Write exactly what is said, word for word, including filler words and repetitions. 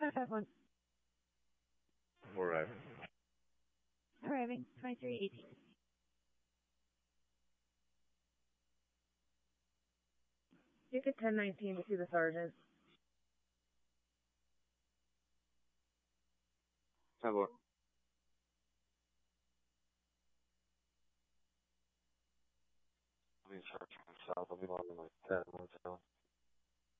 five five one. We're arriving. Arriving. twenty-three eighteen. You get ten nineteen to see the sergeant. ten four. I'll be searching south. I'll be on like ten minutes now.